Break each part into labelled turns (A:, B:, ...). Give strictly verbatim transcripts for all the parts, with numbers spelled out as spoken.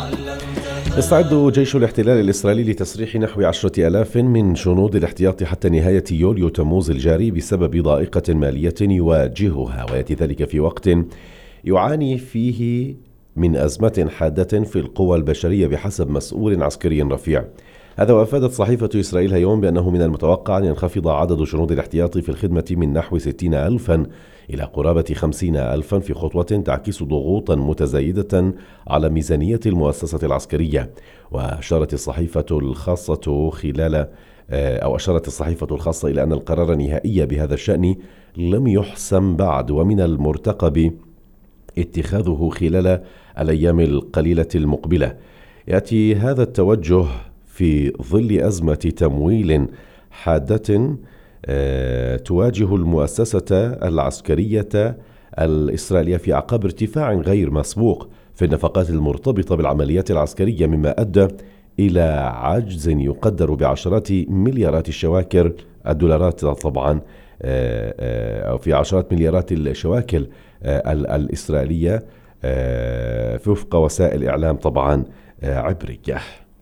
A: يستعد جيش الاحتلال الإسرائيلي لتسريح نحو عشرة آلاف من جنود الاحتياط حتى نهاية يوليو تموز الجاري بسبب ضائقة مالية يواجهها، ويأتي ذلك في وقت يعاني فيه من أزمة حادة في القوى البشرية بحسب مسؤول عسكري رفيع. هذا وأفادت صحيفة إسرائيل هيوم بأنه من المتوقع أن ينخفض عدد جنود الاحتياط في الخدمة من نحو ستين ألفا إلى قرابة خمسين ألفا في خطوة تعكس ضغوطا متزايدة على ميزانية المؤسسة العسكرية. وأشارت الصحيفة الخاصة خلال أو أشارت الصحيفة الخاصة إلى أن القرار النهائي بهذا الشأن لم يحسم بعد، ومن المرتقب اتخاذه خلال الأيام القليلة المقبلة. يأتي هذا التوجه في ظل أزمة تمويل حادة تواجه المؤسسة العسكرية الإسرائيلية في أعقاب ارتفاع غير مسبوق في النفقات المرتبطة بالعمليات العسكرية، مما أدى إلى عجز يقدر بعشرات مليارات الشواكر الدولارات طبعا أو في عشرات مليارات الشواكل الإسرائيلية وفق وسائل إعلام طبعا عبرية.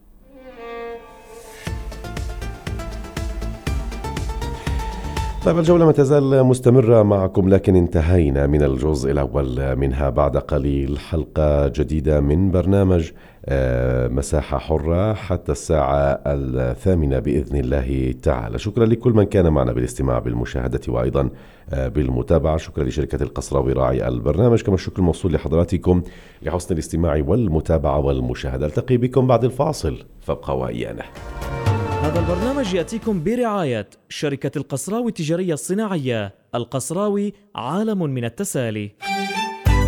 A: طيب، الجولة ما تزال مستمرة معكم، لكن انتهينا من الجزء الأول منها. بعد قليل حلقة جديدة من برنامج مساحة حرة حتى الساعة الثامنة بإذن الله تعالى. شكرا لكل من كان معنا بالاستماع بالمشاهدة وأيضا بالمتابعة. شكرا لشركة القصراوي راعي البرنامج، كما الشكر الموصول لحضراتكم لحسن الاستماع والمتابعة والمشاهدة. التقي بكم بعد الفاصل، فابقوا وإيانا.
B: هذا البرنامج يأتيكم برعاية شركة القصراوي التجارية الصناعية. القصراوي عالم من التسالي.